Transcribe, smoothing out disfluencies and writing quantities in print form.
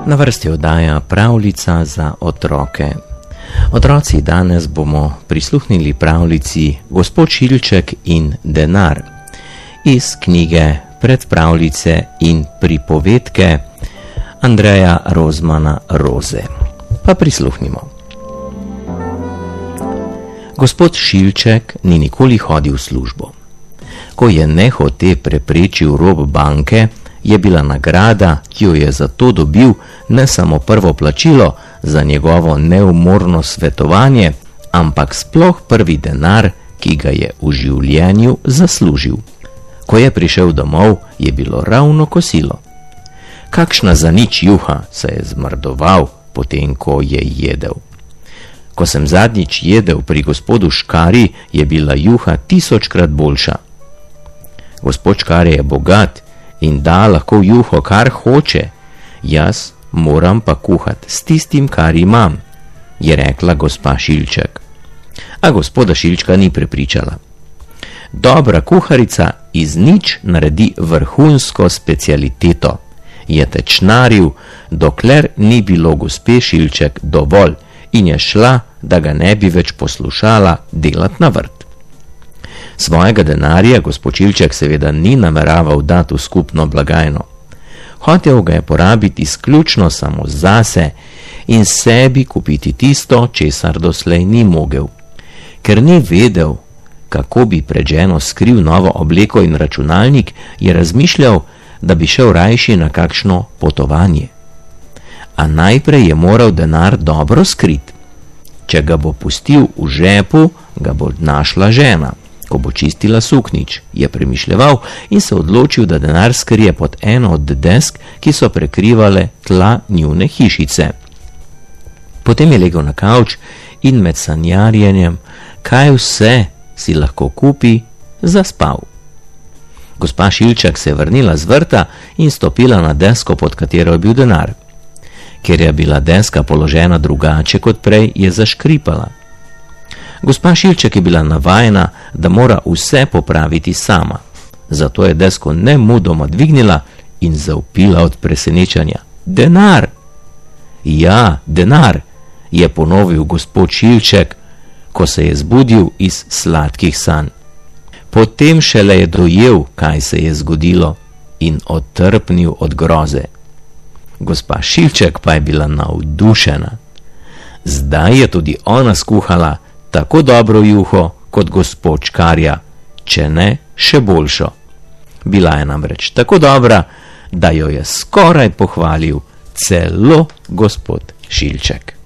Na vrsti oddaja Pravljica za otroke. Otroci, danes bomo prisluhnili pravljici Gospod Šilček in denar iz knjige Predpravljice in pripovedke Andreja Rozmana Roze. Pa prisluhnimo. Gospod Šilček ni nikoli hodil v službo. Ko je nehote preprečil rob banke, je bila nagrada, ki jo je za to dobil, ne samo prvo plačilo za njegovo neumorno svetovanje, ampak sploh prvi denar, ki ga je v življenju zaslužil. Ko je prišel domov, je bilo ravno kosilo. Kakšna zanič juha, se je zmrdoval, potem ko je jedel. Ko sem zadnjič jedel pri gospodu Škarji, je bila juha 1000-krat boljša. Gospod Škarja je bogat in da lahko juho kar hoče, jaz moram pa kuhati s tistim, kar imam, je rekla gospa Šilček. A gospoda Šilčka ni prepričala. Dobra kuharica iz nič naredi vrhunsko specialiteto, je tečnaril, dokler ni bilo gospe Šilček dovolj in je šla, da ga ne bi več poslušala, delat na vrt. Svojega denarja gospod Šilček seveda ni nameraval dati v skupno blagajno. Hotel ga je porabiti izključno samo zase in sebi kupiti tisto, česar doslej ni mogel. Ker ni vedel, kako bi pred ženo skril novo obleko in računalnik, je razmišljal, da bi šel rajši na kakšno potovanje. A najprej je moral denar dobro skrit. Če ga bo pustil v žepu, ga bo našla žena, ko bo čistila suknič, je premišljeval in se odločil, da denar skrije pod eno od desk, ki so prekrivale tla njune hišice. Potem je legel na kavč in med sanjarjenjem, kaj vse si lahko kupi, zaspal. Gospa Šilček se je vrnila z vrta in stopila na desko, pod katero je bil denar. Ker je bila deska položena drugače kot prej, je zaškripala. Gospa Šilček je bila navajena, da mora vse popraviti sama. Zato je desko nemudoma dvignila in zavpila od presenečenja. Denar! Ja, denar, je ponovil gospod Šilček, ko se je zbudil iz sladkih sanj. Potem šele je dojel, kaj se je zgodilo, in otrpnil od groze. Gospa Šilček pa je bila navdušena. Zdaj je tudi ona skuhala tako dobro juho kot gospod Škarja, če ne še boljšo. Bila je namreč tako dobra, da jo je skoraj pohvalil celo gospod Šilček.